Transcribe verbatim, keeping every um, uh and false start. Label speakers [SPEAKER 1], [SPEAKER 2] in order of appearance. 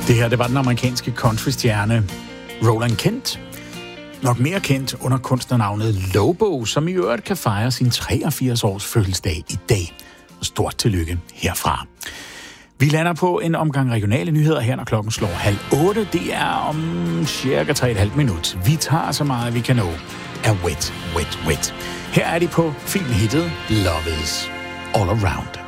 [SPEAKER 1] Det her, det var den amerikanske countrystjerne Roland Kent. Nok mere kendt under kunstnernavnet Lobo, som i øvrigt kan fejre sin treogfirs års fødselsdag i dag. Stort tillykke herfra. Vi lander på en omgang regionale nyheder her, når klokken slår halv otte. Det er om cirka tre og et halvt minut. Vi tager så meget, vi kan nå af Wet, Wet, Wet. Her er de på filmhittet Love Is All Around.